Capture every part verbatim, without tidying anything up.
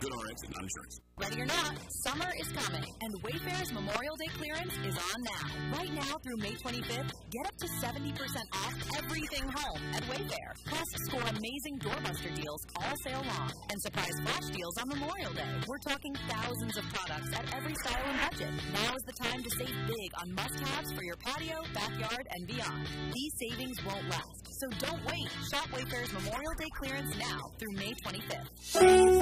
GoodRx and non-insurance. Ready or not, summer is coming, and Wayfair's Memorial Day clearance is on now. Right now through May twenty-fifth, get up to seventy percent off everything home at Wayfair. Plus, score amazing doorbuster deals all sale long, and surprise flash deals on Memorial Day. We're talking thousands of products at every style and budget. Now is the time to save big on must-haves for your patio, backyard, and beyond. These savings won't last, so don't wait. Shop Wayfair's Memorial Day clearance now through May twenty-fifth.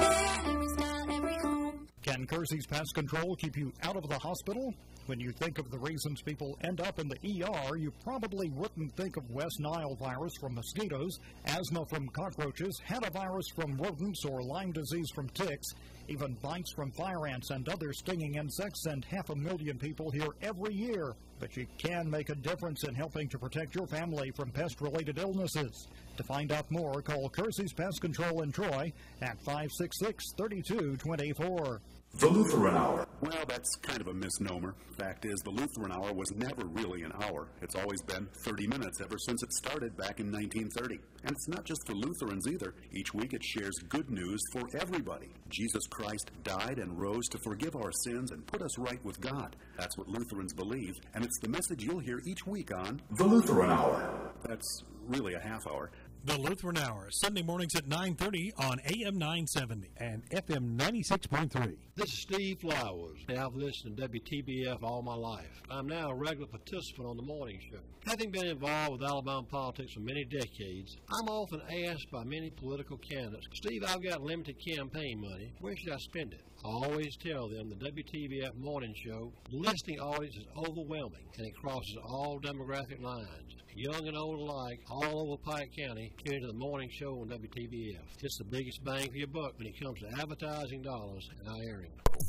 Can Kersey's Pest Control keep you out of the hospital? When you think of the reasons people end up in the E R, you probably wouldn't think of West Nile virus from mosquitoes, asthma from cockroaches, hantavirus from rodents, or Lyme disease from ticks. Even bites from fire ants and other stinging insects send half a million people here every year. But you can make a difference in helping to protect your family from pest-related illnesses. To find out more, call Kersey's Pest Control in Troy at five six six, three two two four. The Lutheran Hour. Well, that's kind of a misnomer. Fact is, the Lutheran Hour was never really an hour. It's always been thirty minutes ever since it started back in nineteen thirty. And it's not just for Lutherans either. Each week it shares good news for everybody. Jesus Christ died and rose to forgive our sins and put us right with God. That's what Lutherans believe, and it's the message you'll hear each week on The Lutheran Hour. That's really a half hour. The Lutheran Hour, Sunday mornings at nine thirty on A M nine seventy and F M ninety-six point three. This is Steve Flowers. I've listened to W T B F all my life. I'm now a regular participant on the morning show. Having been involved with Alabama politics for many decades, I'm often asked by many political candidates, Steve, I've got limited campaign money. Where should I spend it? I always tell them the W T B F morning show, the listening audience is overwhelming, and it crosses all demographic lines. Young and old alike, all over Pike County, tune into the morning show on W T B F. It's the biggest bang for your buck when it comes to advertising dollars and our area.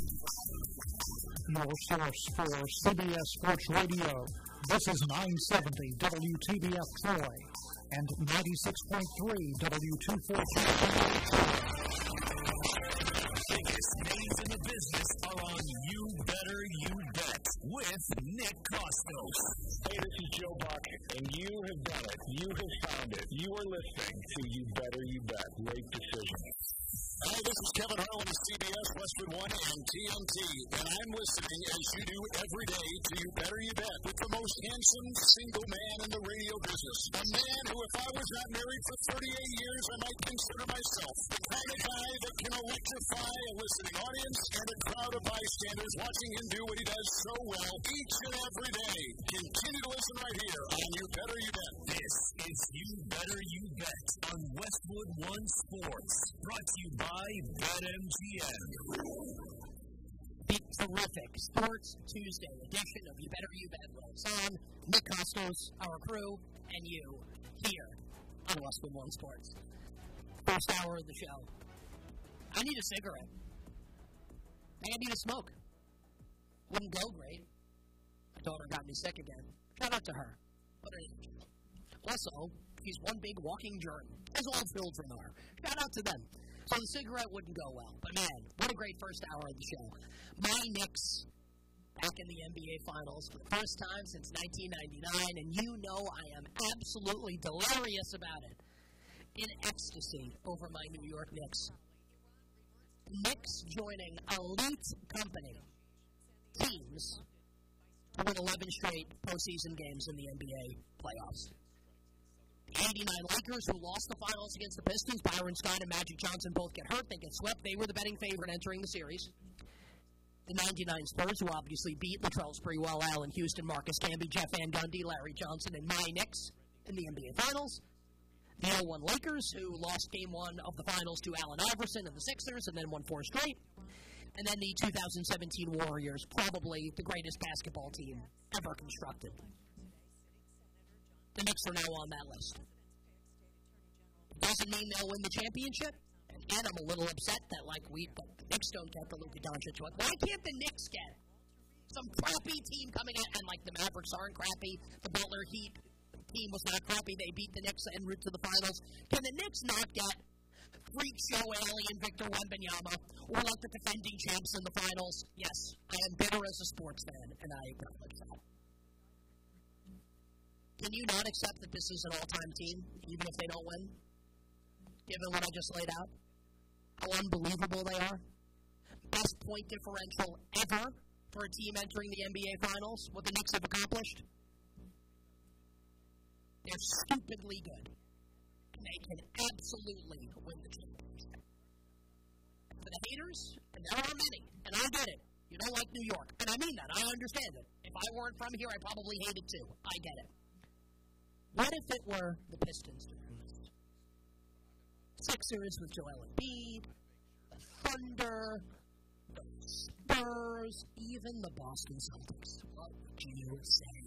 Your source for C B S Sports Radio. This is nine seventy W T B F Troy and ninety-six point three W two forty-two. Biggest names in the business are on You Better You Bet with Nick Costos. Hey, this is Joe Buck, and you have done it. You have found it. You are listening to You Better You Bet. Great decision. Hi, this is Kevin Harlan of C B S, Westwood One, and T N T, and I'm listening as you do every day to You Better You Bet with the most handsome single man in the radio business. A man who, if I was not married for thirty-eight years, I might consider myself the kind of guy that can electrify a listening audience and a crowd of bystanders watching him do what he does so well each and every day. Continue to listen right here on You Better You Bet. This is You Better You Bet on Westwood One Sports, brought to you by BetMGM. The terrific Sports Tuesday edition of You Better You Bet rolls on. Nick Costos, our crew, and you here on Westwood One Sports. First hour of the show. I need a cigarette. I need a smoke. Wouldn't go great. My daughter got me sick again. Shout out to her. What an angel. Also, she's one big walking germ, as all children are. Shout out to them. So the cigarette wouldn't go well. But, man, what a great first hour of the show. My Knicks back in the N B A Finals for the first time since nineteen ninety-nine, and you know I am absolutely delirious about it. In ecstasy over my New York Knicks. Knicks joining elite company teams to win eleven straight postseason games in the N B A playoffs. The eighty-nine Lakers, who lost the finals against the Pistons, Byron Stein and Magic Johnson both get hurt, they get swept. They were the betting favorite entering the series. The ninety-nine Spurs, who obviously beat Latrell Sprewell, Allen Houston, Marcus Camby, Jeff Van Gundy, Larry Johnson, and my Knicks in the N B A Finals. The oh one Lakers, who lost game one of the finals to Allen Iverson and the Sixers and then won four straight. And then the two thousand seventeen Warriors, probably the greatest basketball team ever constructed. The Knicks are now on that list. Doesn't mean they'll win the championship. And I'm a little upset that, like, we, the Knicks don't get the Luka Doncic one. Why can't the Knicks get some crappy team coming in? And, like, the Mavericks aren't crappy. The Butler Heat team was not crappy. They beat the Knicks en route to the finals. Can the Knicks not get freak show alien Victor Wembanyama or, like, the defending champs in the finals? Yes, I am bitter as a sports fan, and I acknowledge that. Can you not accept that this is an all-time team, even if they don't win? Given what I just laid out? How unbelievable they are? best point differential ever for a team entering the N B A Finals, what the Knicks have accomplished? They're stupidly good. And they can absolutely win the championship. For the haters, and there are many, and I get it, you don't like New York. And I mean that. I understand it. If I weren't from here, I'd probably hate it too. I get it. What if it were the Pistons doing this? Sixers with Joel Embiid, the Thunder, the Spurs, even the Boston Celtics. What would you say?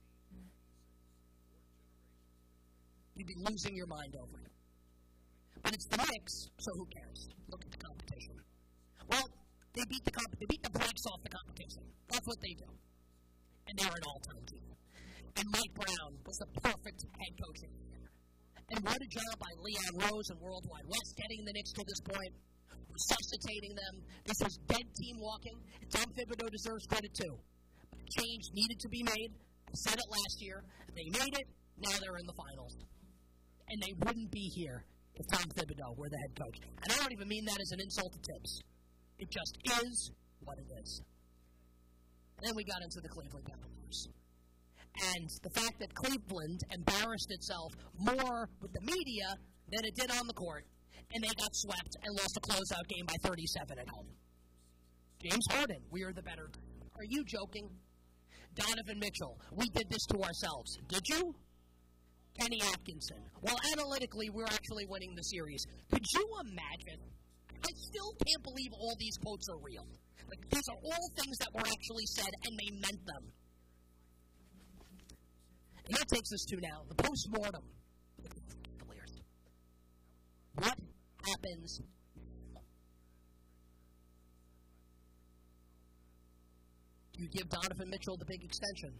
You'd be losing your mind over it. But it's the Knicks, so who cares? Look at the competition. Well, they beat the comp- they beat the brakes off the competition. That's what they do. And they're an all-time team. And Mike Brown was the perfect head coaching year. And what a job by Leon Rose and Worldwide West getting the Knicks to this point, resuscitating them. This was dead team walking. Tom Thibodeau deserves credit too. But a change needed to be made. I said it last year. They made it. Now they're in the finals. And they wouldn't be here if Tom Thibodeau were the head coach. And I don't even mean that as an insult to Tibbs. It just is what it is. And then we got into the Cleveland Cavaliers. And the fact that Cleveland embarrassed itself more with the media than it did on the court, and they got swept and lost a closeout game by thirty-seven at home. James Harden, we are the better team. Are you joking? Donovan Mitchell, we did this to ourselves. Did you? Kenny Atkinson. Well, analytically, we're actually winning the series. Could you imagine? I still can't believe all these quotes are real. Like, these are all things that were actually said, and they meant them. And that takes us to now the post-mortem. What happens now? Do you give Donovan Mitchell the big extension?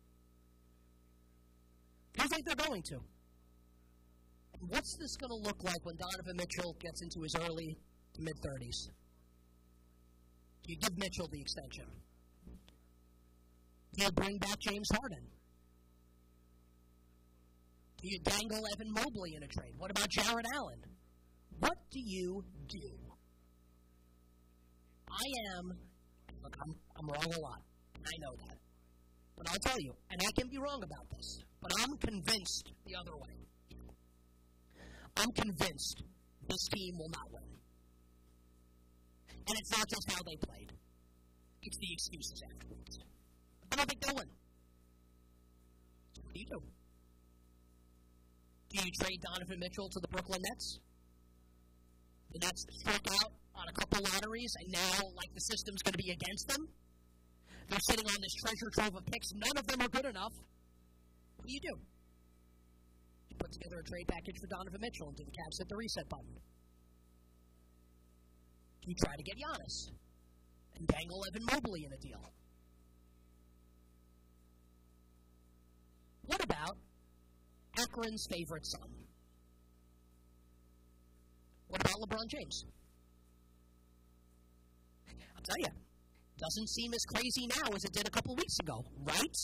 Do you think they're going to? And what's this going to look like when Donovan Mitchell gets into his early to mid-thirties? Do you give Mitchell the extension? Do you bring back James Harden? Do you dangle Evan Mobley in a trade? What about Jarrett Allen? What do you do? I am, look, I'm, I'm wrong a lot. I know that. But I'll tell you, and I can be wrong about this, but I'm convinced the other way. I'm convinced this team will not win. And it's not just how they played. It's the excuses afterwards. I don't think they'll win. What do you do? Do you trade Donovan Mitchell to the Brooklyn Nets? The Nets struck out on a couple lotteries, and now, like, the system's going to be against them. They're sitting on this treasure trove of picks. None of them are good enough. What do you do? You put together a trade package for Donovan Mitchell and do the Cavs hit the reset button. You try to get Giannis and dangle Evan Mobley in a deal. What about Akron's favorite son? What about LeBron James? I'll tell you, doesn't seem as crazy now as it did a couple weeks ago, right?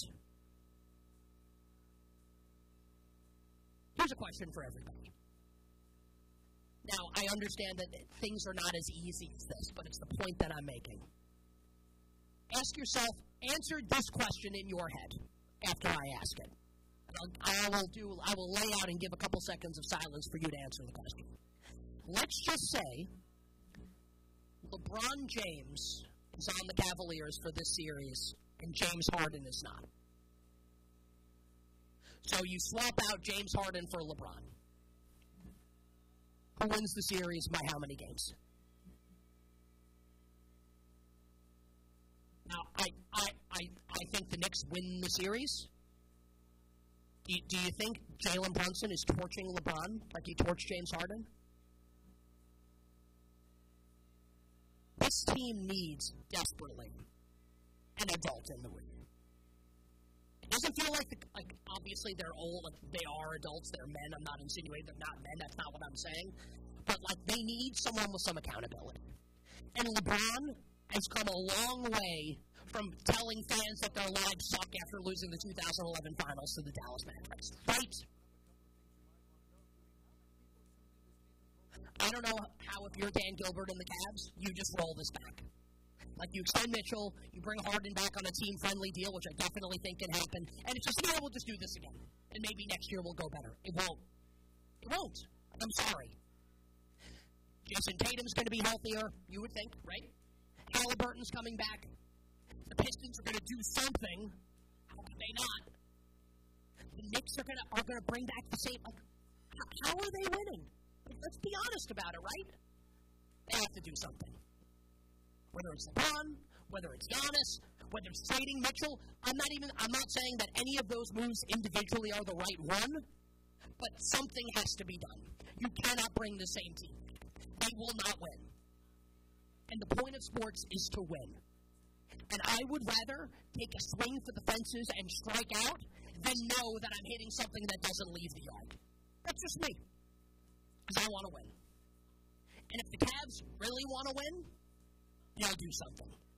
Here's a question for everybody. Now, I understand that things are not as easy as this, but it's the point that I'm making. Ask yourself, answer this question in your head after I ask it. And I'll, I will do. I will lay out and give a couple seconds of silence for you to answer the question. Let's just say LeBron James is on the Cavaliers for this series, and James Harden is not. So you swap out James Harden for LeBron. Who wins the series by how many games? Now, I, I, I, I think the Knicks win the series. Do you, do you think Jalen Brunson is torching LeBron like he torched James Harden? This team needs, desperately, an adult in the room. It doesn't feel like, the, like obviously they're old, like they are adults, they're men. I'm not insinuating they're not men, that's not what I'm saying. But, like, they need someone with some accountability. And LeBron has come a long way from telling fans that their lives suck after losing the two thousand eleven finals to the Dallas Mavericks. Right? I don't know how, if you're Dan Gilbert and the Cavs, you just roll this back. Like, you extend Mitchell, you bring Harden back on a team-friendly deal, which I definitely think can happen, and it's just, yeah, we'll just do this again. And maybe next year we'll go better. It won't. It won't. I'm sorry. Jason Tatum's going to be healthier, you would think, right? Halliburton's coming back. The Pistons are going to do something. How could they not? The Knicks are going to are going to bring back the same. Like, how, how are they winning? Like, let's be honest about it, right? They have to do something. Whether it's LeBron, whether it's Giannis, whether it's trading Mitchell, I'm not even. I'm not saying that any of those moves individually are the right one, but something has to be done. You cannot bring the same team. They will not win. And the point of sports is to win. And I would rather take a swing for the fences and strike out than know that I'm hitting something that doesn't leave the yard. That's just me. Because I want to win. And if the Cavs really want to win, they'll do something.